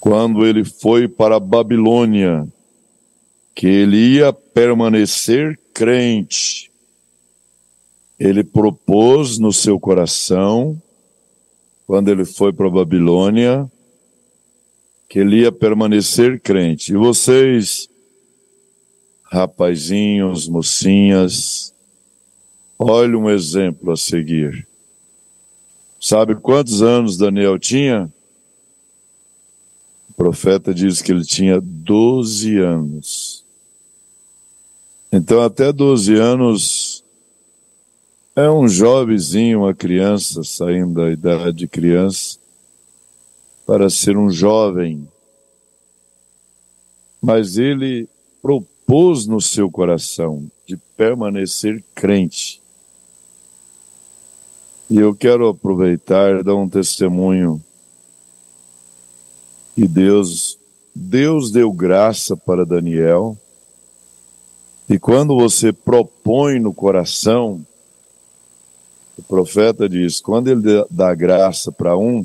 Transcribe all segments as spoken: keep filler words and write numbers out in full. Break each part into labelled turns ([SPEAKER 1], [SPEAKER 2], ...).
[SPEAKER 1] quando ele foi para a Babilônia, que ele ia permanecer crente. Ele propôs no seu coração, quando ele foi para a Babilônia, que ele ia permanecer crente. E vocês, rapazinhos, mocinhas, olha um exemplo a seguir. Sabe quantos anos Daniel tinha? O profeta diz que ele tinha doze anos. Então, até doze anos, é um jovenzinho, uma criança, saindo da idade de criança, para ser um jovem. Mas ele propôs no seu coração de permanecer crente. E eu quero aproveitar e dar um testemunho que Deus, Deus deu graça para Daniel. E quando você propõe no coração, o profeta diz, quando ele dá graça para um,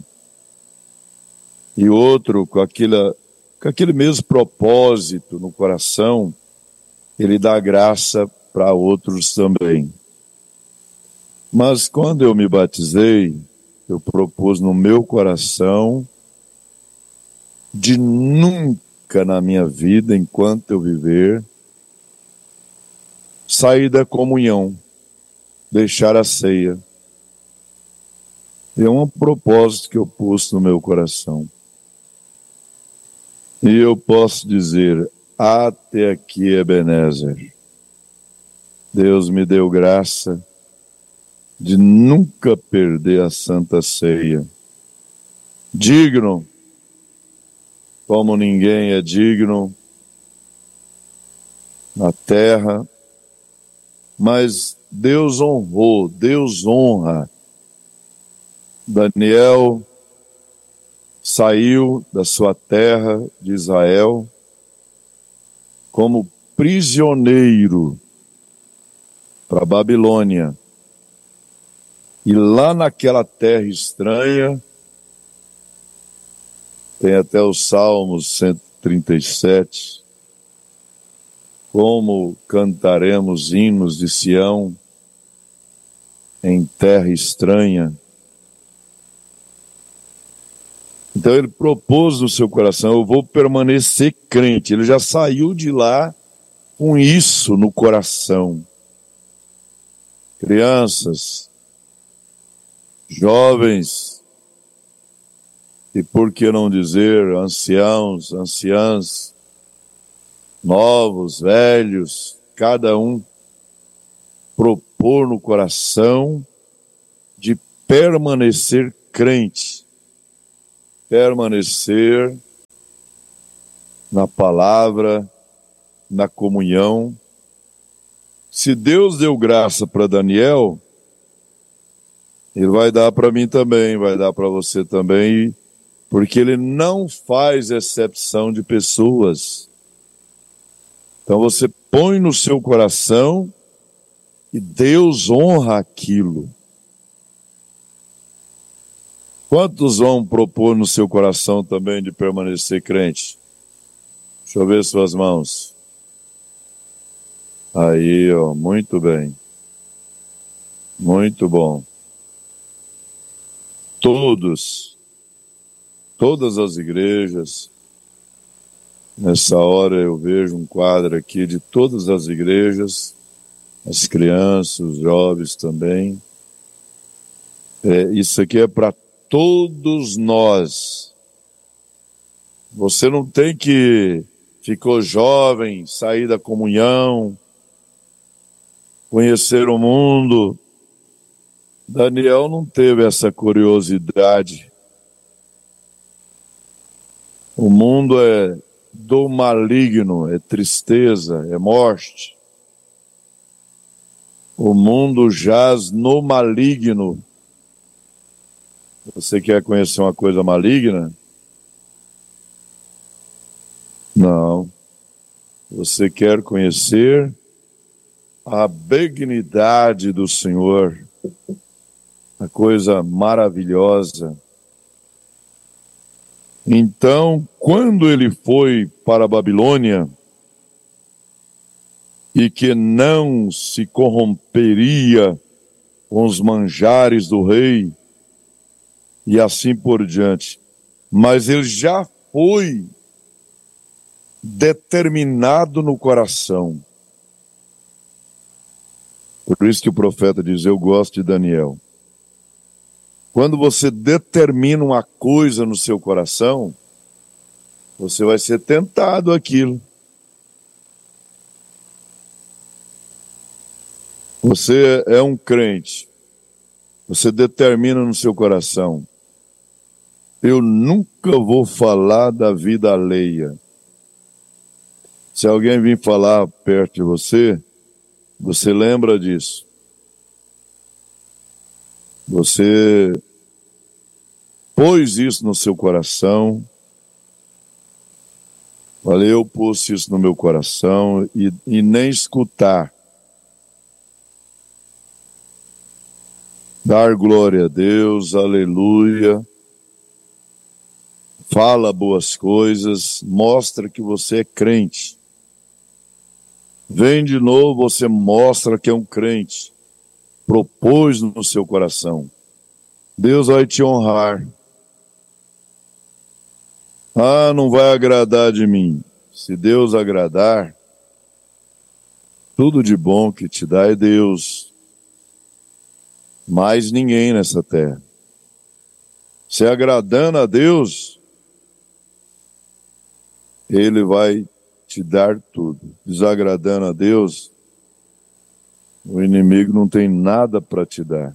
[SPEAKER 1] e outro com, aquela, com aquele mesmo propósito no coração, ele dá graça para outros também. Mas quando eu me batizei, eu propus no meu coração de nunca na minha vida, enquanto eu viver, sair da comunhão, deixar a ceia. É um propósito que eu pus no meu coração. E eu posso dizer, até aqui, Ebenezer, Deus me deu graça de nunca perder a Santa Ceia. Digno, como ninguém é digno na terra, mas Deus honrou, Deus honra. Daniel saiu da sua terra de Israel como prisioneiro para a Babilônia. E lá naquela terra estranha, tem até o Salmos cento e trinta e sete, como cantaremos hinos de Sião em terra estranha. Então ele propôs no seu coração, eu vou permanecer crente. Ele já saiu de lá com isso no coração. Crianças, jovens, e por que não dizer anciãos, anciãs, novos, velhos, cada um propor no coração de permanecer crente, permanecer na palavra, na comunhão. Se Deus deu graça para Daniel, Ele vai dar para mim também, vai dar para você também, porque Ele não faz exceção de pessoas. Então você põe no seu coração e Deus honra aquilo. Quantos vão propor no seu coração também de permanecer crente? Deixa eu ver suas mãos. Aí, ó, muito bem. Muito bom. Todos, todas as igrejas, nessa hora eu vejo um quadro aqui de todas as igrejas, as crianças, os jovens também. É, isso aqui é para todos nós. Você não tem que ficou jovem, sair da comunhão, conhecer o mundo. Daniel não teve essa curiosidade. O mundo é do maligno, é tristeza, é morte. O mundo jaz no maligno. Você quer conhecer uma coisa maligna? Não. Você quer conhecer a benignidade do Senhor, a coisa maravilhosa. Então, quando ele foi para a Babilônia, e que não se corromperia com os manjares do rei, e assim por diante, mas ele já foi determinado no coração. Por isso que o profeta diz, eu gosto de Daniel. Quando você determina uma coisa no seu coração, você vai ser tentado àquilo. Você é um crente. Você determina no seu coração, eu nunca vou falar da vida alheia. Se alguém vir falar perto de você, você lembra disso. Você pôs isso no seu coração. Falei, eu pus isso no meu coração e, e nem escutar. Dar glória a Deus, aleluia. Fala boas coisas, mostra que você é crente. Vem de novo, você mostra que é um crente. Propôs no seu coração. Deus vai te honrar. Ah, não vai agradar de mim. Se Deus agradar, tudo de bom que te dá é Deus. Mais ninguém nessa terra. Se agradando a Deus, Ele vai te dar tudo. Desagradando a Deus, o inimigo não tem nada para te dar.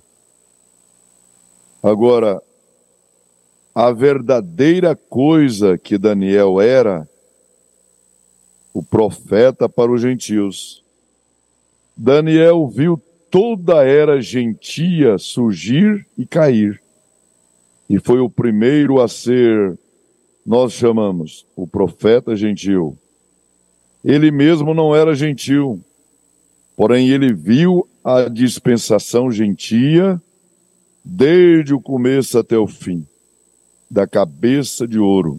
[SPEAKER 1] Agora, a verdadeira coisa que Daniel era, o profeta para os gentios. Daniel viu toda a era gentia surgir e cair. E foi o primeiro a ser, nós chamamos, o profeta gentil. Ele mesmo não era gentil, porém ele viu a dispensação gentia desde o começo até o fim, da cabeça de ouro,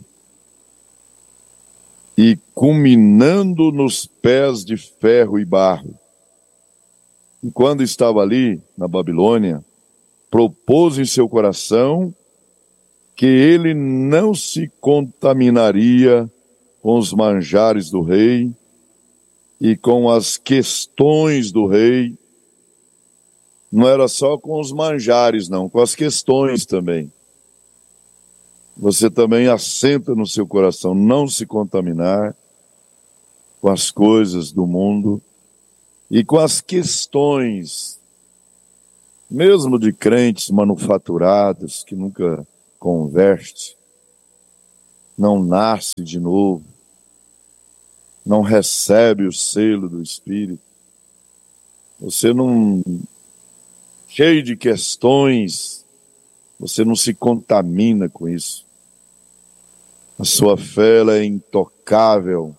[SPEAKER 1] e culminando nos pés de ferro e barro. E quando estava ali, na Babilônia, propôs em seu coração que ele não se contaminaria com os manjares do rei e com as questões do rei. Não era só com os manjares, não, com as questões também. Você também assenta no seu coração não se contaminar com as coisas do mundo e com as questões, mesmo de crentes manufaturados, que nunca converte, não nasce de novo, não recebe o selo do Espírito. Você não, cheio de questões, você não se contamina com isso. A sua fé ela é intocável.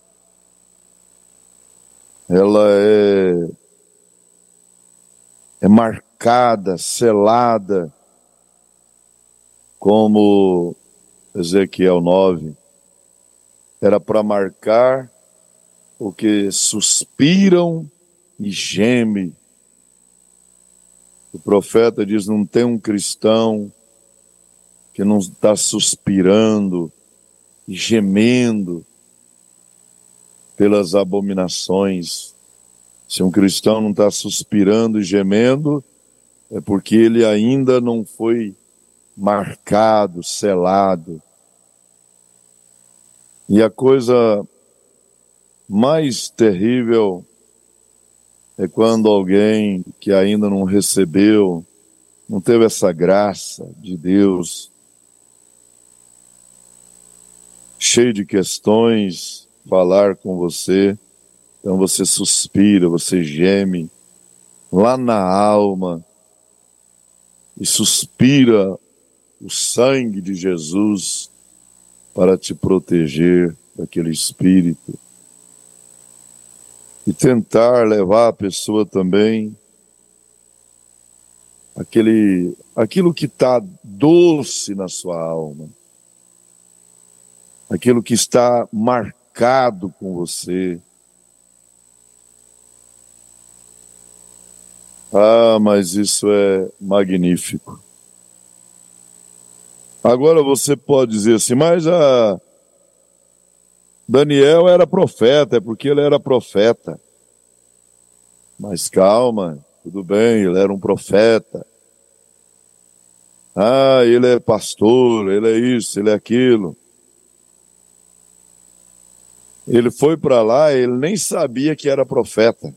[SPEAKER 1] Ela é, é marcada, selada, como Ezequiel nove, era para marcar o que suspiram e gemem. O profeta diz, não tem um cristão que não está suspirando e gemendo pelas abominações. Se um cristão não está suspirando e gemendo, é porque ele ainda não foi marcado, selado. E a coisa mais terrível é quando alguém que ainda não recebeu, não teve essa graça de Deus, cheio de questões, falar com você, então você suspira, você geme lá na alma e suspira o sangue de Jesus para te proteger daquele espírito e tentar levar a pessoa também aquele, aquilo que está doce na sua alma, aquilo que está marcado com você. Ah, mas isso é magnífico. Agora você pode dizer assim, mas a Daniel era profeta, é porque ele era profeta. Mas calma, tudo bem, ele era um profeta. Ah, ele é pastor, ele é isso, ele é aquilo. Ele foi para lá, ele nem sabia que era profeta.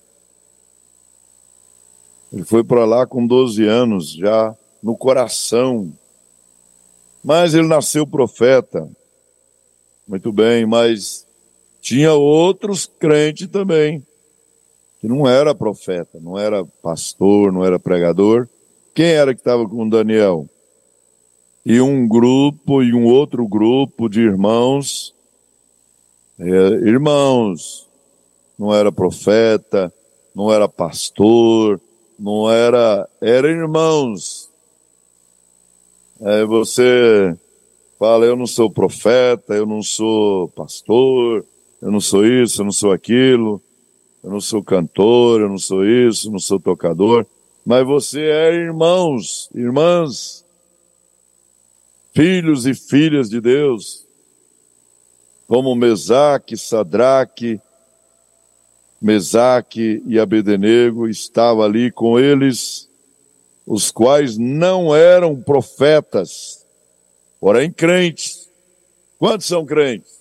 [SPEAKER 1] Ele foi para lá com doze anos, já no coração. Mas ele nasceu profeta. Muito bem, mas tinha outros crentes também, que não era profeta, não era pastor, não era pregador. Quem era que estava com Daniel? E um grupo e um outro grupo de irmãos, é, irmãos, não era profeta, não era pastor, não era, era irmãos. Aí você fala, eu não sou profeta, eu não sou pastor, eu não sou isso, eu não sou aquilo, eu não sou cantor, eu não sou isso, eu não sou tocador, mas você é irmãos, irmãs, filhos e filhas de Deus, como Mesaque, Sadraque, Mesaque e Abednego, estava ali com eles, os quais não eram profetas, porém crentes. Quantos são crentes?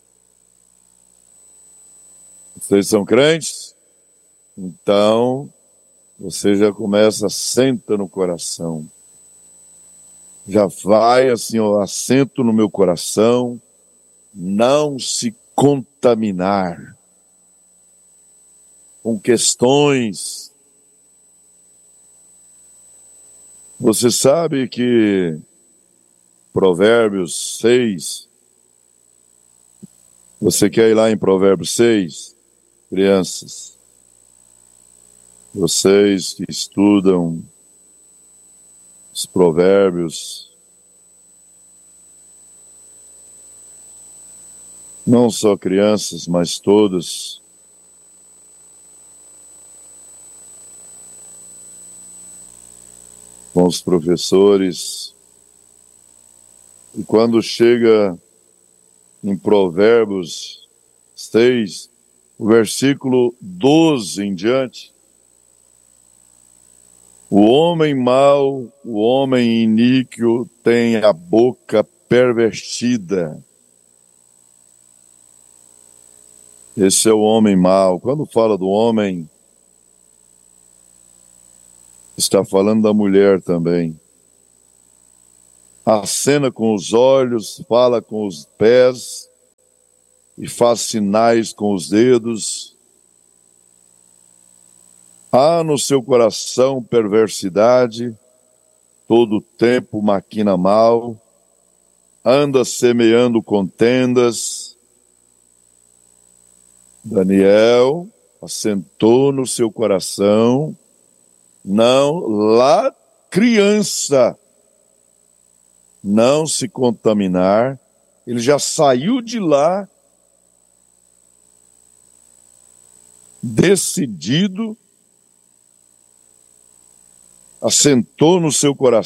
[SPEAKER 1] Vocês são crentes? Então, você já começa, senta no coração. Já vai assim, ó, assento no meu coração, não se contaminar com questões. Você sabe que Provérbios seis, você quer ir lá em Provérbios seis, crianças? Vocês que estudam os provérbios, não só crianças, mas todos, com os professores, e quando chega em Provérbios seis, o versículo doze em diante, o homem mau, o homem iníquo tem a boca pervertida. Esse é o homem mau. Quando fala do homem, está falando da mulher também. Acena com os olhos, fala com os pés e faz sinais com os dedos. Há no seu coração perversidade, todo o tempo maquina mal, anda semeando contendas. Daniel assentou no seu coração, não, lá criança, não se contaminar. Ele já saiu de lá decidido, assentou no seu coração